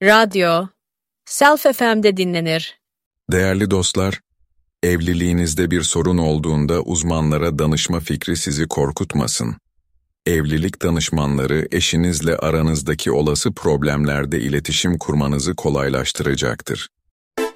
radyo, Self FM'de dinlenir. Değerli dostlar, evliliğinizde bir sorun olduğunda uzmanlara danışma fikri sizi korkutmasın. Evlilik danışmanları eşinizle aranızdaki olası problemlerde iletişim kurmanızı kolaylaştıracaktır.